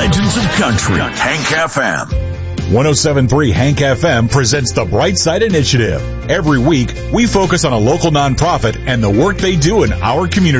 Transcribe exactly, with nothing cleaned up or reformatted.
Legends of Country, Hank F M. one oh seven point three Hank F M presents the Bright Side Initiative. Every week, we focus on a local nonprofit and the work they do in our community.